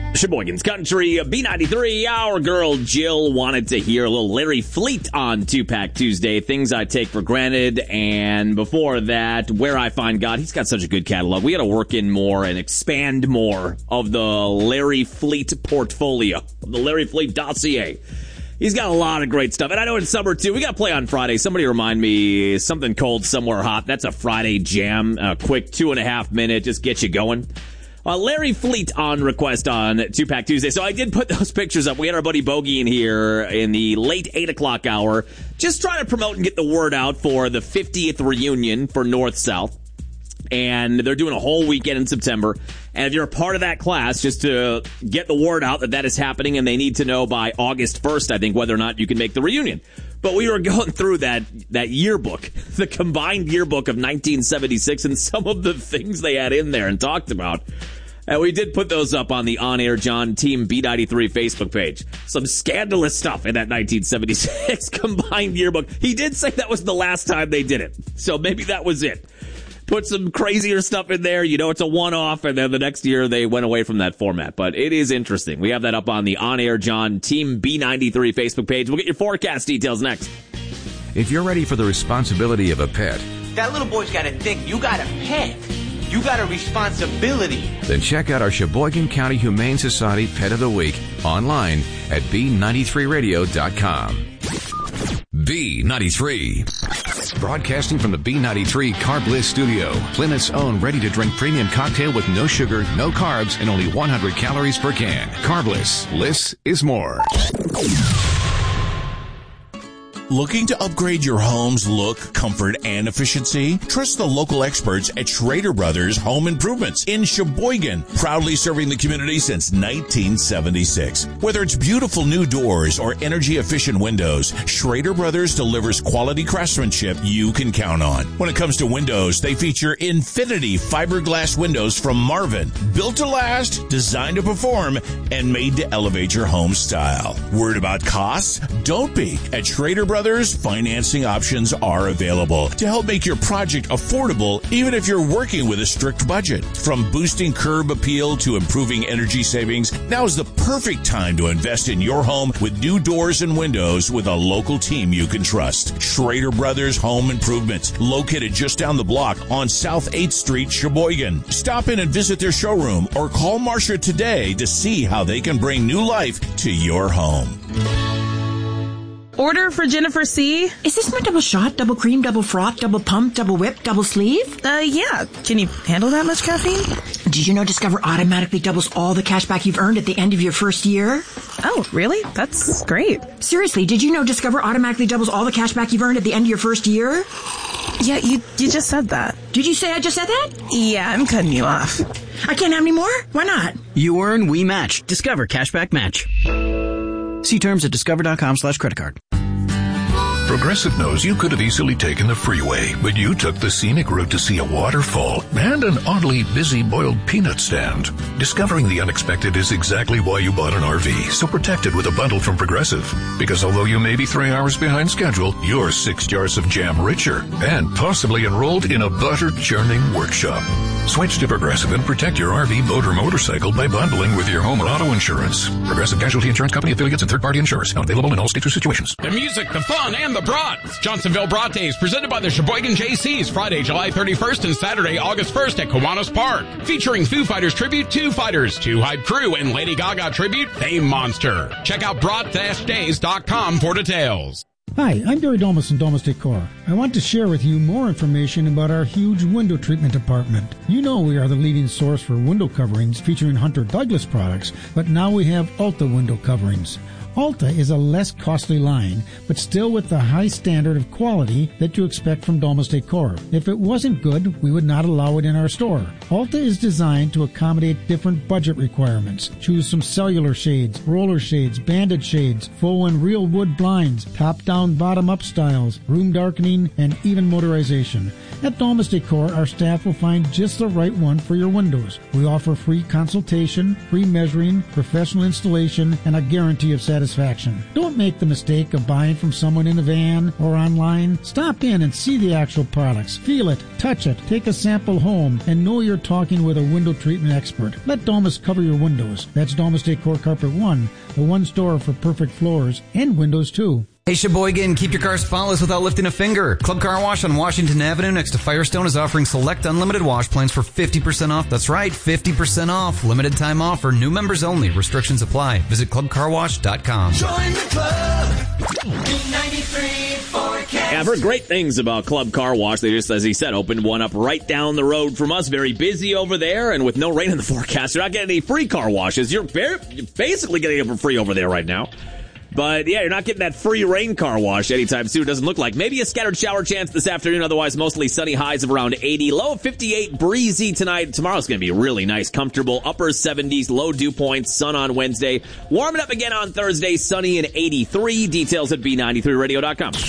Sheboygan's Country, B93. Our girl Jill wanted to hear a little Larry Fleet on Two-Pack Tuesday, Things I Take for Granted, and before that, Where I Find God. He's got such a good catalog. We got to work in more and expand more of the Larry Fleet portfolio, the Larry Fleet dossier. He's got a lot of great stuff, and I know it's summer too. We got to play on Friday. Somebody remind me, Something Cold, Somewhere Hot. That's a Friday jam, a quick 2.5 minute, just get you going. Larry Fleet on request on Two-Pack Tuesday. So I did put those pictures up. We had our buddy Bogey in here in the late 8 o'clock hour, just trying to promote and get the word out for the 50th reunion for North-South. And they're doing a whole weekend in September. And if you're a part of that class, just to get the word out that that is happening, and they need to know by August 1st, I think, whether or not you can make the reunion. But we were going through that yearbook, the combined yearbook of 1976, and some of the things they had in there and talked about. And we did put those up on the On Air John Team B93 Facebook page. Some scandalous stuff in that 1976 combined yearbook. He did say that was the last time they did it, so maybe that was it. Put some crazier stuff in there. You know, it's a one-off, and then the next year they went away from that format. But it is interesting. We have that up on the On Air John Team B93 Facebook page. We'll get your forecast details next. If you're ready for the responsibility of a pet, that little boy's got to think you got a pet. You got a responsibility. Then check out our Sheboygan County Humane Society Pet of the Week online at B93radio.com. B93. Broadcasting from the B93 Carb Bliss Studio, Plymouth's own ready-to-drink premium cocktail with no sugar, no carbs, and only 100 calories per can. Carb Bliss. Bliss is more. Looking to upgrade your home's look, comfort, and efficiency? Trust the local experts at Schrader Brothers Home Improvements in Sheboygan, proudly serving the community since 1976. Whether it's beautiful new doors or energy-efficient windows, Schrader Brothers delivers quality craftsmanship you can count on. When it comes to windows, they feature Infinity fiberglass windows from Marvin, built to last, designed to perform, and made to elevate your home style. Worried about costs? Don't be. At Schrader Brothers, financing options are available to help make your project affordable, even if you're working with a strict budget. From boosting curb appeal to improving energy savings, now is the perfect time to invest in your home with new doors and windows with a local team you can trust. Schrader Brothers Home Improvements, located just down the block on South 8th Street, Sheboygan. Stop in and visit their showroom or call Marcia today to see how they can bring new life to your home. Order for Jennifer C. Is this my double shot, double cream, double froth, double pump, double whip, double sleeve? Yeah. Can you handle that much caffeine? Did you know Discover automatically doubles all the cash back you've earned at the end of your first year? Oh, really? That's great. Seriously, did you know Discover automatically doubles all the cash back you've earned at the end of your first year? Yeah, you just said that. Did you say I just said that? Yeah, I'm cutting you off. I can't have any more? Why not? You earn, we match. Discover Cashback Match. See terms at discover.com/creditcard. Progressive knows you could have easily taken the freeway, but you took the scenic route to see a waterfall and an oddly busy boiled peanut stand. Discovering the unexpected is exactly why you bought an RV, so protect it with a bundle from Progressive. Because although you may be 3 hours behind schedule, you're 6 jars of jam richer and possibly enrolled in a butter-churning workshop. Switch to Progressive and protect your RV, boat, or motorcycle by bundling with your home or auto insurance. Progressive Casualty Insurance Company affiliates and third-party insurers. Not available in all states or situations. The music, the fun, and the brats. Johnsonville Brat Days, presented by the Sheboygan JCs, Friday, July 31st and Saturday, August 1st at Kiwanis Park. Featuring Foo Fighters Tribute, Two Fighters, Two Hype Crew, and Lady Gaga Tribute, Fame Monster. Check out brat-days.com for details. Hi, I'm Barry Domus from Domus Decor. I want to share with you more information about our huge window treatment department. You know we are the leading source for window coverings featuring Hunter Douglas products, but now we have Alta window coverings. Alta is a less costly line, but still with the high standard of quality that you expect from Domus Decor. If it wasn't good, we would not allow it in our store. Alta is designed to accommodate different budget requirements. Choose some cellular shades, roller shades, banded shades, faux and real wood blinds, top-down, bottom-up styles, room darkening, and even motorization. At Domus Decor, our staff will find just the right one for your windows. We offer free consultation, free measuring, professional installation, and a guarantee of satisfaction. satisfaction. Don't make the mistake of buying from someone in a van or online. Stop in and see the actual products. Feel it, touch it, take a sample home, and know you're talking with a window treatment expert. Let Domus cover your windows. That's Domus Decor Carpet One, the one store for perfect floors and windows too. Hey Sheboygan, keep your car spotless without lifting a finger. Club Car Wash on Washington Avenue next to Firestone is offering select unlimited wash plans for 50% off. That's right, 50% off. Limited time offer. New members only. Restrictions apply. Visit clubcarwash.com. Join the club. B93 forecast. Yeah, I've heard great things about Club Car Wash. They just, as he said, opened one up right down the road from us. Very busy over there, and with no rain in the forecast, you're not getting any free car washes. You're basically getting it for free over there right now. But, yeah, you're not getting that free rain car wash anytime soon. It doesn't look like. Maybe a scattered shower chance this afternoon. Otherwise, mostly sunny, highs of around 80. Low of 58, breezy tonight. Tomorrow's going to be really nice, comfortable. Upper 70s, low dew points, sun on Wednesday. Warming up again on Thursday, sunny and 83. Details at B93radio.com.